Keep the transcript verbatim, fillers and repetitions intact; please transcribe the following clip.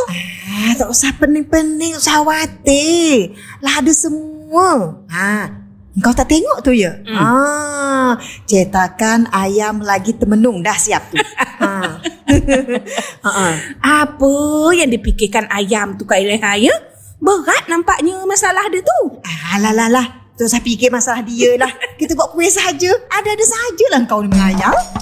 Ah, tak usah pening-pening, tak usah khawatir. Lah ada semua. Ha, kau tak tengok tu ya? Hmm. Ah, cetakan ayam lagi termenung dah siap tu. Ha. uh-uh. Apa yang dipikirkan ayam tu Kak Eleha ya? Berat nampaknya masalah dia tu. Alah lah lah. Tak usah fikir masalah dia lah. Kita buat kuih saja. Ada-ada sajalah kau ni melayang.